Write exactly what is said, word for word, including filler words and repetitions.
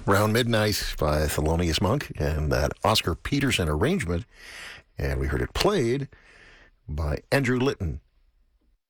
Round Midnight by Thelonious Monk and that Oscar Peterson arrangement. And we heard it played by Andrew Litton